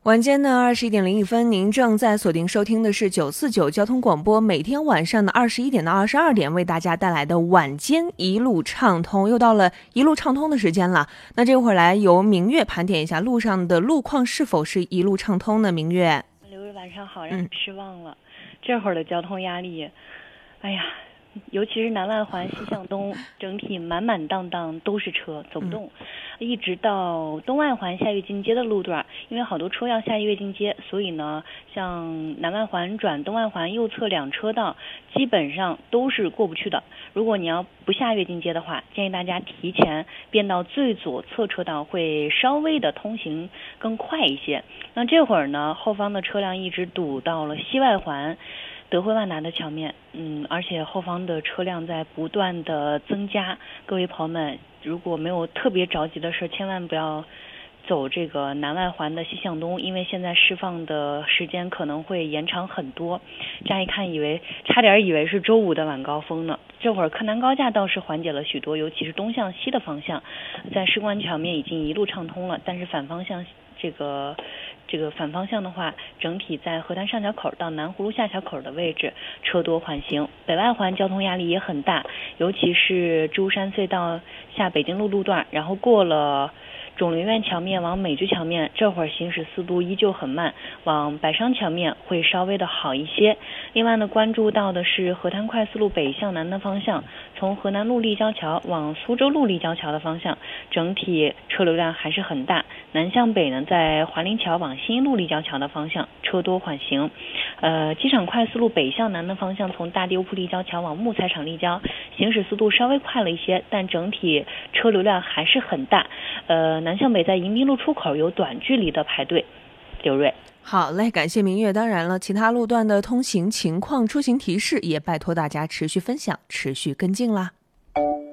晚间的21:01，您正在锁定收听的是949交通广播，每天晚上的21点到22点为大家带来的晚间一路畅通。又到了一路畅通的时间了，那这会儿来由明月盘点一下路上的路况是否是一路畅通呢？明月， 刘瑞晚上好，让你失望了。这会儿的交通压力，哎呀，尤其是南外环西向东，整体满满当当都是车，走不动。一直到东外环下跃进街的路段，因为好多车要下跃进街，所以呢，像南外环转东外环右侧2车道基本上都是过不去的。如果你要不下跃进街的话，建议大家提前变到最左侧车道，会稍微的通行更快一些。那这会儿呢，后方的车辆一直堵到了西外环德惠万达的桥面，而且后方的车辆在不断的增加。各位朋友们，如果没有特别着急的事，千万不要走这个南外环的西向东，因为现在释放的时间可能会延长很多。乍一看差点以为是周五的晚高峰呢。这会儿柯南高架倒是缓解了许多，尤其是东向西的方向，在士官桥面已经一路畅通了，但是反方向这个反方向的话，整体在河滩上桥口到南葫芦下桥口的位置车多缓行。北外环交通压力也很大，尤其是珠山隧道下北京路路段，然后过了肿瘤院桥面往美居桥面，这会儿行驶速度依旧很慢，往百商桥面会稍微的好一些。另外呢，关注到的是河滩快速路北向南的方向，从河南路立交桥往苏州路立交桥的方向，整体车流量还是很大。南向北呢，在华林桥往新一路立交桥的方向车多缓行。机场快速路北向南的方向，从大地屋铺立交桥往木材厂立交，行驶速度稍微快了一些，但整体车流量还是很大。南向北在迎宾路出口有短距离的排队。刘瑞， 好嘞，感谢明月。当然了，其他路段的通行情况、出行提示也拜托大家持续分享、持续跟进啦。